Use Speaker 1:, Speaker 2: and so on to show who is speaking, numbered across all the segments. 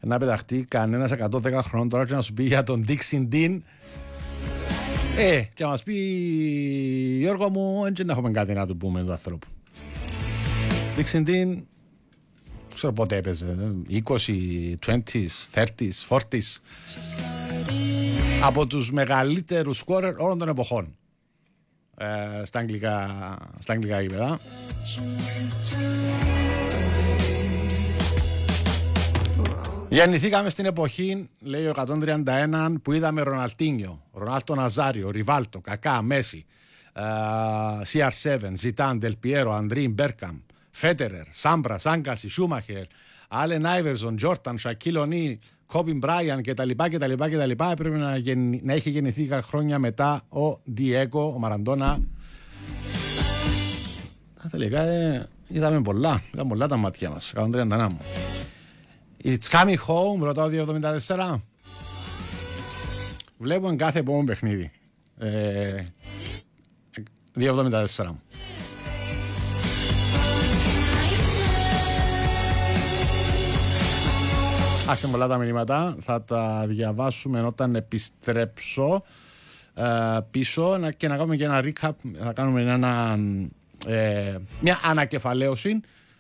Speaker 1: να πεταχτεί κανένας 110 χρόνων τώρα και να σου πει για τον Dixie Dean. Και να μας πει, Γιώργο μου, δεν έχουμε κάτι να του πούμε του ανθρώπου. Dixie Dean, ξέρω πότε έπαιζε, 20, 20s, 30s, 40s. Από τους μεγαλύτερους σκόρερ όλων των εποχών στα αγγλικά γήπεδα. Γεννηθήκαμε στην εποχή, λέει ο 131, που είδαμε Ροναλτίνιο, Ρονάλτο Ναζάριο, Ριβάλτο, Κακά, Μέση, CR7, Ζιτάν, Δελπιέρο, Αντρί, Μπέρκαμ, Φέτερερ, Σάμπρας, Άγκαση, Σούμαχερ, Άλεν Άιβερσον, Τζόρταν, Σακίλ Ονίλ, Κόμπιν Μπράιαν κτλ. Έπρεπε να έχει γεννηθεί 10 χρόνια μετά ο Ντιέγκο, ο Μαραντόνα. Τελικά είδαμε πολλά τα μάτια μας. 131 μου. It's coming home, ρωτάω 274. Βλέπουμε κάθε επόμενο παιχνίδι. 274. Άρχισε πολλά τα μηνύματα. Θα τα διαβάσουμε όταν επιστρέψω πίσω και να κάνουμε και ένα recap. Θα κάνουμε μια ανακεφαλαίωση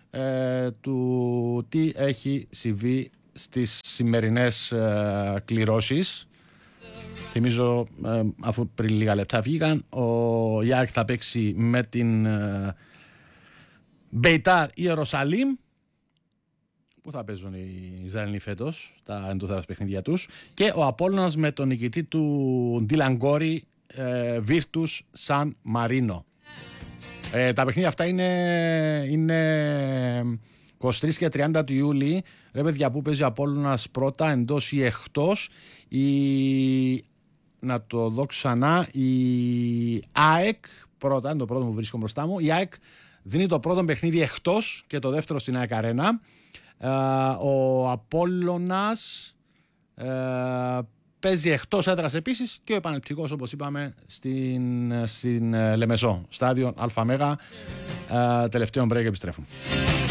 Speaker 1: του τι έχει συμβεί στις σημερινές κληρώσεις. Θυμίζω, αφού πριν λίγα λεπτά βγήκαν, ο Ιάκ θα παίξει με την Μπεϊτάρ Ιερουσαλήμ, που θα παίζουν οι Ισραηλοί φέτος τα εντούθερα παιχνίδια τους, και ο Απόλλωνας με τον νικητή του Ντιλαγκόρι, Virtus San Marino. Τα παιχνίδια αυτά είναι 23 και 30 του Ιούλη. Ρε παιδιά, που παίζει ο Απόλλωνας πρώτα, εντός ή εκτός? Να το δω ξανά. Η ΑΕΚ πρώτα, είναι το πρώτο που βρίσκω μπροστά μου. Η ΑΕΚ δίνει το πρώτο παιχνίδι εκτός και το δεύτερο στην ΑΕΚ Αρένα. Ο Απόλλωνας παίζει εκτός έδρας επίσης, και ο επαναληπτικός, όπως είπαμε, στην Λεμεσό, στάδιο ΑΜΕΓΑ. Τελευταίο break, επιστρέφουμε.